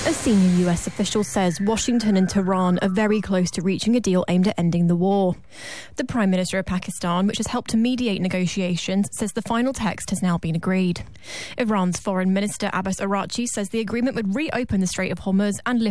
A senior US official says Washington and Tehran are very close to reaching a deal aimed at ending the war. The Prime Minister of Pakistan, which has helped to mediate negotiations, says the final text has now been agreed. Iran's Foreign Minister Abbas Araghchi says the agreement would reopen the Strait of Hormuz and lift